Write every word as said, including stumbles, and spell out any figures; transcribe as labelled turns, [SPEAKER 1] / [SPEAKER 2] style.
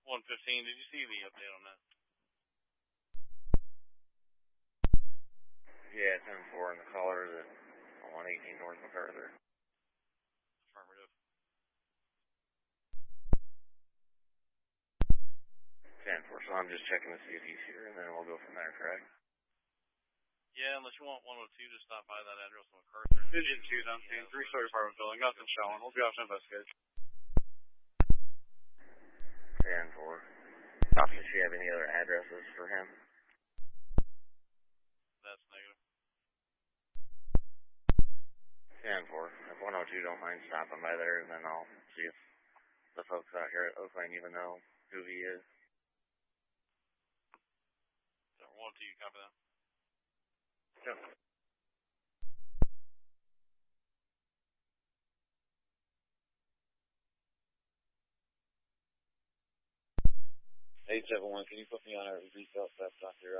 [SPEAKER 1] one fifteen, did you see the update on that?
[SPEAKER 2] Yeah, ten four in the caller at one eighteen North MacArthur.
[SPEAKER 1] Affirmative.
[SPEAKER 2] ten four, so I'm just checking to see if he's here, and then we'll go from there, correct?
[SPEAKER 1] Yeah, unless you want one oh two, just stop by that address on MacArthur.
[SPEAKER 3] Engine two's on scene, three-story apartment building, nothing showing. We'll be off to investigate.
[SPEAKER 2] ten four. Copy. Does she have any other addresses for him?
[SPEAKER 1] That's negative.
[SPEAKER 2] ten four. If one oh two don't mind stopping by there, and then I'll see if the folks out here at Oaklane even know who he is.
[SPEAKER 1] one oh two, you copy that?
[SPEAKER 2] Yep.
[SPEAKER 3] eight seven one, can you put me on a retail theft on your